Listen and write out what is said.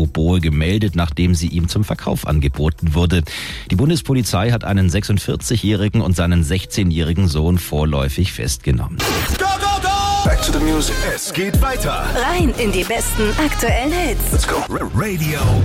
Oboe gemeldet, nachdem sie ihm zum Verkauf angeboten wurde. Die Bundespolizei hat einen 46-Jährigen und seinen 16-jährigen Sohn vorläufig festgenommen. Go, go, go! Back to the music. Es geht weiter. Rein in die besten aktuellen Hits. Let's go. Radio